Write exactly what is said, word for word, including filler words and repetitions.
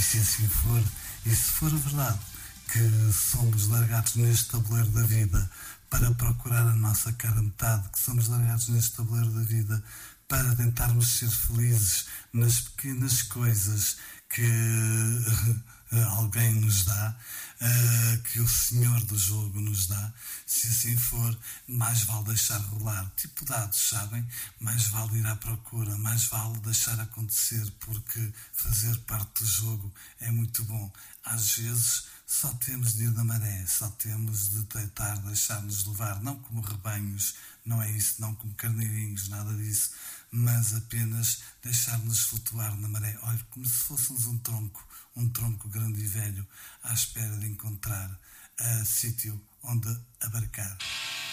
se assim for, e se for verdade que somos largados neste tabuleiro da vida para procurar a nossa cara metade, que somos largados neste tabuleiro da vida para tentarmos ser felizes nas pequenas coisas que alguém nos dá, que o Senhor do jogo nos dá, se assim for, mais vale deixar rolar, tipo dados, sabem? Mais vale ir à procura, mais vale deixar acontecer, porque fazer parte do jogo é muito bom. Às vezes só temos de ir na maré, só temos de tentar deixar-nos levar, não como rebanhos, não é isso, não como carneirinhos, nada disso, mas apenas deixar-nos flutuar na maré, olha, como se fôssemos um tronco, um tronco grande e velho, à espera de encontrar uh, sítio onde abarcar.